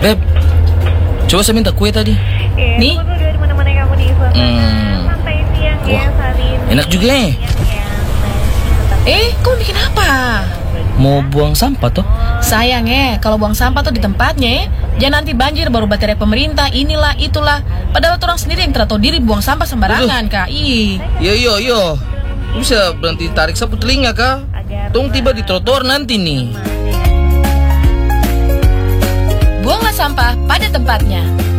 Beb, coba saya minta kue tadi. Nih. Tunggu dulu, mana-mana kamu di suasana santai siang ya hari ini. Enak juga ya. Kau bikin apa? Mau buang sampah toh? Sayang kalau buang sampah tuh di tempatnya jangan nanti banjir baru baterai pemerintah inilah itulah. Padahal orang sendiri yang tahu diri buang sampah sembarangan kak. Yo. Bisa berhenti tarik sapu telinga kak. Tong tiba di trotoar nanti nih. Buanglah sampah pada tempatnya.